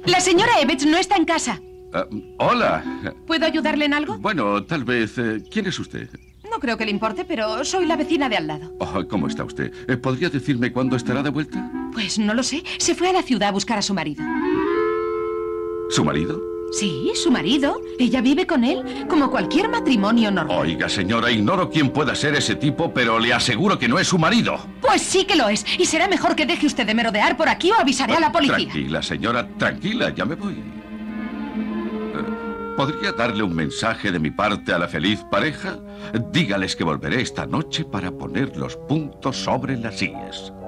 La señora Ebbets no está en casa. Hola. ¿Puedo ayudarle en algo? Bueno, tal vez... ¿quién es usted? No creo que le importe, pero soy la vecina de al lado. ¿Cómo está usted? ¿Podría decirme cuándo estará de vuelta? Pues no lo sé. Se fue a la ciudad a buscar a su marido. ¿Su marido? Sí, su marido. Ella vive con él, como cualquier matrimonio normal. Oiga, señora, ignoro quién pueda ser ese tipo, pero le aseguro que no es su marido. Pues sí que lo es. Y será mejor que deje usted de merodear por aquí o avisaré a la policía. Tranquila, señora, tranquila, ya me voy. ¿Podría darle un mensaje de mi parte a la feliz pareja? Dígales que volveré esta noche para poner los puntos sobre las sillas.